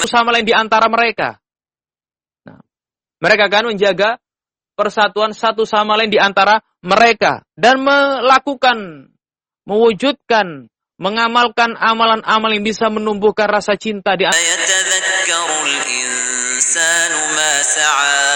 sama lain di antara mereka. Nah, mereka akan menjaga persatuan satu sama lain di antara mereka dan mewujudkan, mengamalkan amalan-amalan yang bisa menumbuhkan rasa cinta di antara